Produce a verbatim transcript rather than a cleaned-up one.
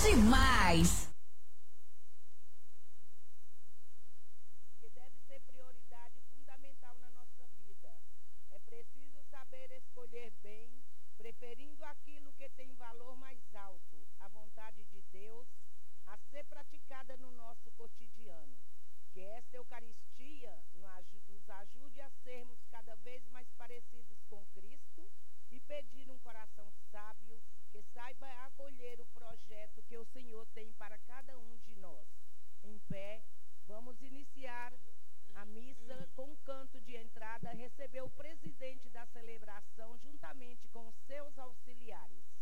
demais. Que deve ser prioridade fundamental na nossa vida. É preciso saber escolher bem, preferindo aquilo que tem valor mais alto, a vontade de Deus, a ser praticada no nosso cotidiano. Que esta Eucaristia nos ajude a sermos cada vez mais parecidos com Cristo e pedir um coração sábio que saiba acolher o projeto que o Senhor tem para cada um de nós. Em pé, vamos iniciar a missa com um canto de entrada, receber o presidente da celebração juntamente com os seus auxiliares.